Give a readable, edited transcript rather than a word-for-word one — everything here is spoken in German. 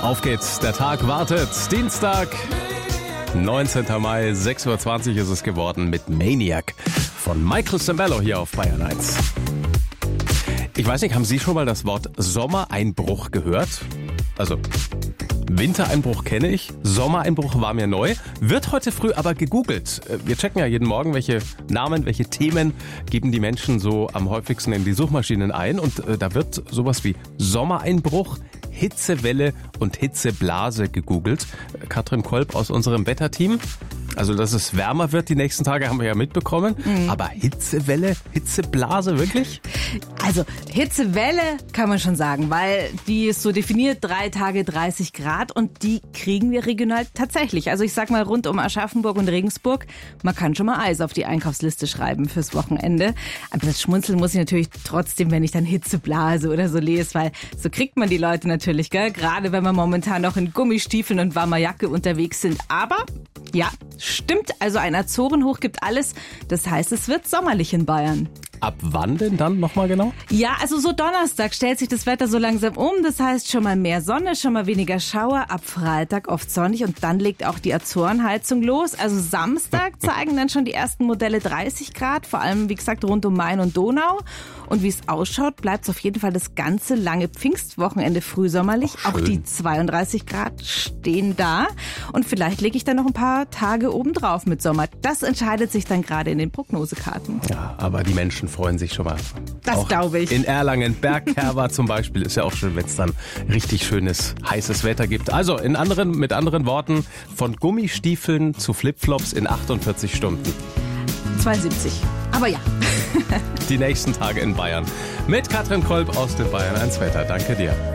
Auf geht's, der Tag wartet. Dienstag, 19. Mai, 6.20 Uhr ist es geworden mit Maniac von Michael Sembello hier auf Bayern 1. Ich weiß nicht, haben Sie schon mal das Wort Sommereinbruch gehört? Also Wintereinbruch kenne ich, Sommereinbruch war mir neu, wird heute früh aber gegoogelt. Wir checken ja jeden Morgen, welche Namen, welche Themen geben die Menschen so am häufigsten in die Suchmaschinen ein und da wird sowas wie Sommereinbruch, Hitzewelle und Hitzeblase gegoogelt. Katrin Kolb aus unserem Wetterteam. Also, dass es wärmer wird die nächsten Tage, haben wir ja mitbekommen. Aber Hitzewelle, Hitzeblase, wirklich? Also Hitzewelle kann man schon sagen, weil die ist so definiert, 3 Tage 30 Grad und die kriegen wir regional tatsächlich. Also ich sag mal rund um Aschaffenburg und Regensburg, man kann schon mal Eis auf die Einkaufsliste schreiben fürs Wochenende. Aber das Schmunzeln muss ich natürlich trotzdem, wenn ich dann Hitzeblase oder so lese, weil so kriegt man die Leute natürlich, gell? Gerade wenn wir momentan noch in Gummistiefeln und warmer Jacke unterwegs sind. Aber ja, stimmt, also ein Azorenhoch gibt alles. Das heißt, es wird sommerlich in Bayern. Ab wann denn dann nochmal genau? Ja, also so Donnerstag stellt sich das Wetter so langsam um. Das heißt schon mal mehr Sonne, schon mal weniger Schauer. Ab Freitag oft sonnig und dann legt auch die Azorenheizung los. Also Samstag zeigen dann schon die ersten Modelle 30 Grad, vor allem wie gesagt rund um Main und Donau. Und wie es ausschaut, bleibt es auf jeden Fall das ganze lange Pfingstwochenende frühsommerlich. Auch die 32 Grad stehen da. Und vielleicht lege ich dann noch ein paar Tage obendrauf mit Sommer. Das entscheidet sich dann gerade in den Prognosekarten. Ja, aber die Menschen freuen sich schon mal. Das glaube ich. In Erlangen, Bergkerwa zum Beispiel, ist ja auch schön, wenn es dann richtig schönes, heißes Wetter gibt. Also mit anderen Worten, von Gummistiefeln zu Flipflops in 48 Stunden. 72. Aber ja. Die nächsten Tage in Bayern. Mit Katrin Kolb aus dem Bayern 1 Wetter. Danke dir.